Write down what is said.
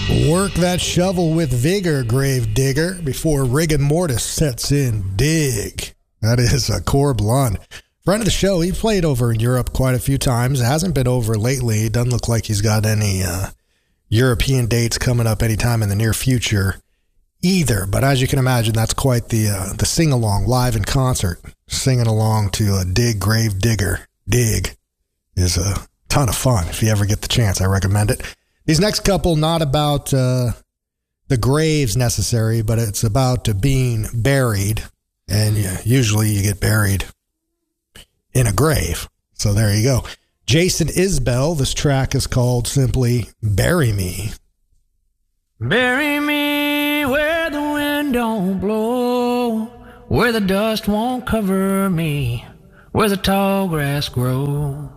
Work that shovel with vigor, grave digger, before rigor mortis sets in. Dig. That is a Corb Lund. Friend of the show, he played over in Europe quite a few times. Hasn't been over lately. Doesn't look like he's got any European dates coming up anytime in the near future either. But as you can imagine, that's quite the sing-along live in concert. Singing along to Dig, Grave Digger. Dig is a ton of fun. If you ever get the chance, I recommend it. These next couple, not about the graves necessary, but it's about being buried. And usually you get buried in a grave. So there you go. Jason Isbell, this track is called simply Bury Me. Bury me where the wind don't blow, where the dust won't cover me, where the tall grass grows.